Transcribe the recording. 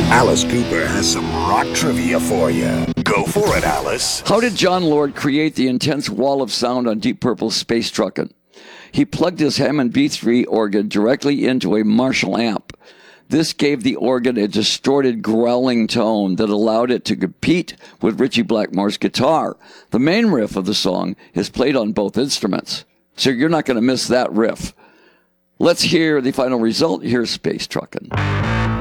Alice Cooper has some rock trivia for you. Go for it, Alice. How did John Lord create the intense wall of sound on Deep Purple's Space Truckin'? He plugged his Hammond B3 organ directly into a Marshall amp. This gave the organ a distorted, growling tone that allowed it to compete with Ritchie Blackmore's guitar. The main riff of the song is played on both instruments, so you're not going to miss that riff. Let's hear the final result. Here's Space Truckin'.